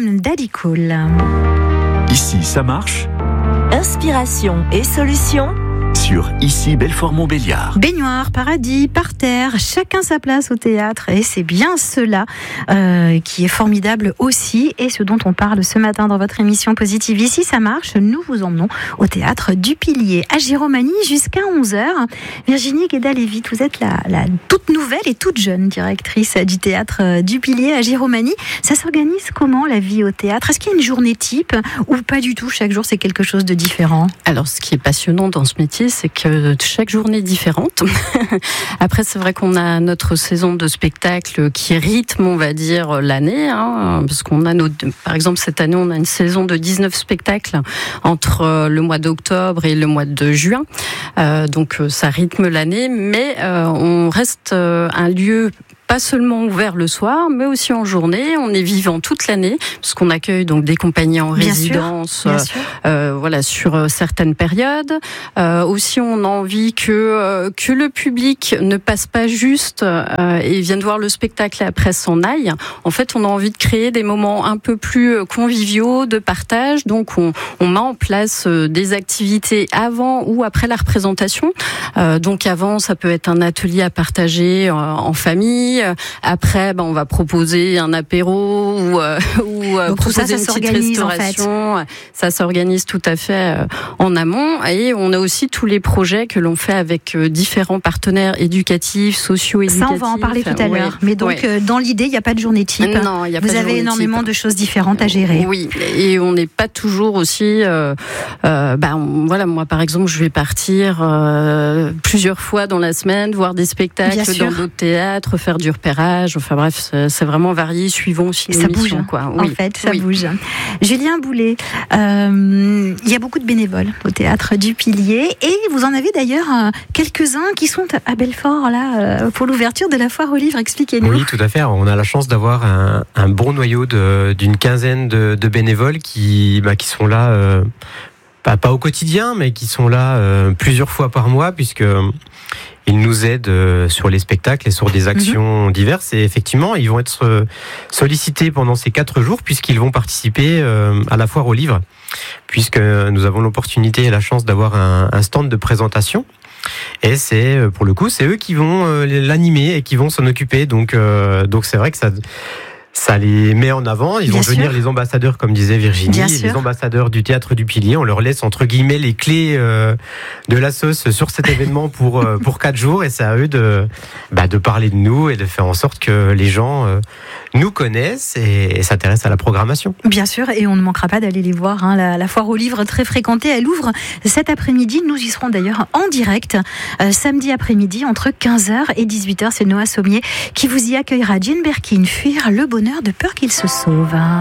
programme d'Ali Cool. Ici, ça marche. Inspiration et solutions Sur Ici Belfort-Montbéliard. Baignoire, paradis, parterre, chacun sa place au théâtre. Et c'est bien cela qui est formidable aussi. Et ce dont on parle ce matin dans votre émission Positive Ici, ça marche. Nous vous emmenons au théâtre du Pilier à Giromagny jusqu'à 11h. Virginie Guéda-Lévit, vous êtes la toute nouvelle et toute jeune directrice du théâtre du Pilier à Giromagny. Ça s'organise comment la vie au théâtre? Est-ce qu'il y a une journée type ou pas du tout? Chaque jour c'est quelque chose de différent? Alors ce qui est passionnant dans ce métier, c'est que chaque journée est différente. Après, c'est vrai qu'on a notre saison de spectacle qui rythme, on va dire, l'année, parce qu'on a par exemple, cette année, on a une saison de 19 spectacles entre le mois d'octobre et le mois de juin. Donc, ça rythme l'année, mais on reste un lieu pas seulement ouvert le soir, mais aussi en journée. On est vivant toute l'année, parce qu'on accueille donc des compagnies en résidence, voilà, sur certaines périodes. Aussi, on a envie que le public ne passe pas juste et vienne voir le spectacle et après s'en aille. En fait, on a envie de créer des moments un peu plus conviviaux, de partage. Donc, on met en place des activités avant ou après la représentation. Donc, avant, ça peut être un atelier à partager en famille. Après, on va proposer un apéro ou proposer une petite restauration. En fait. Ça s'organise tout à fait en amont. Et on a aussi tous les projets que l'on fait avec différents partenaires éducatifs, socio-éducatifs. Ça, on va en parler tout à l'heure. Mais donc, dans l'idée, il n'y a pas de journée type. Non, il n'y a pas de journée type. Vous avez énormément de choses différentes à gérer. Oui, et on n'est pas toujours aussi... voilà, moi, par exemple, je vais partir plusieurs fois dans la semaine, voir des spectacles dans d'autres théâtres, faire du repérage. Enfin bref, c'est vraiment varié, suivant aussi nos missions. Bouge, quoi. Oui. En fait, ça bouge. Julien Boulet, il y a beaucoup de bénévoles au théâtre du Pilier et vous en avez d'ailleurs quelques-uns qui sont à Belfort là, pour l'ouverture de la foire aux livres. Expliquez-nous. Oui, tout à fait. On a la chance d'avoir un bon noyau d'une quinzaine de bénévoles qui sont là, pas au quotidien, mais qui sont là plusieurs fois par mois, puisque ils nous aident sur les spectacles et sur des actions diverses. Et effectivement, ils vont être sollicités pendant ces 4 jours, puisqu'ils vont participer à la foire aux livres, puisque nous avons l'opportunité et la chance d'avoir un stand de présentation. Et pour le coup, c'est eux qui vont l'animer et qui vont s'en occuper. Donc c'est vrai que ça les met en avant. Ils vont devenir les ambassadeurs, comme disait Virginie, les ambassadeurs du théâtre du Pilier. On leur laisse entre guillemets les clés de la sauce sur cet événement pour 4 jours, et c'est à eux de parler de nous et de faire en sorte que les gens nous connaissent et s'intéressent à la programmation. Bien sûr, et on ne manquera pas d'aller les voir. La foire aux livres, très fréquentée, elle ouvre cet après-midi. Nous y serons d'ailleurs en direct samedi après-midi entre 15h et 18h. C'est Noah Sommier qui vous y accueillera. Jane Birkin, Fuir le bonheur de peur qu'il se sauve.